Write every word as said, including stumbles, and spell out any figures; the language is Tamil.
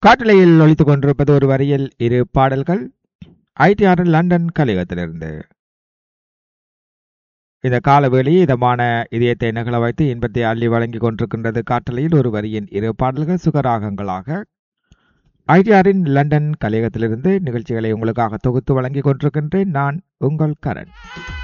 காட்டலையில் ஒலித்துக் கொண்டிருப்பது ஒரு வரியில் இரு பாடல்கள் ஐடிஆர் லண்டன் கலையகத்திலிருந்து. இந்த காலவேளை இதமான இதயத்தை நகல வைத்து இன்பத்தை அள்ளி வழங்கி கொண்டிருக்கின்றது. காட்டலையில் ஒரு வரியின் இரு பாடல்கள் சுகராகங்களாக ஐடிஆரின் லண்டன் கலையகத்திலிருந்து நிகழ்ச்சிகளை உங்களுக்காக தொகுத்து வழங்கி கொண்டிருக்கின்றேன். நான் உங்கள் கரண்.